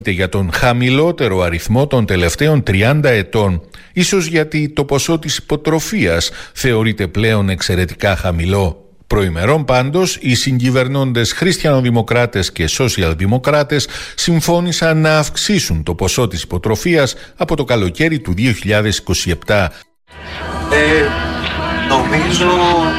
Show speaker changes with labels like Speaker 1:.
Speaker 1: για τον χαμηλότερο αριθμό των τελευταίων 30 ετών, ίσως γιατί το ποσό της υποτροφίας θεωρείται πλέον εξαιρετικά χαμηλό. Προημερών πάντως, οι συγκυβερνώντες χριστιανοδημοκράτες και σοσιαλδημοκράτες συμφώνησαν να αυξήσουν το ποσό της υποτροφίας από το καλοκαίρι του 2027.
Speaker 2: Νομίζω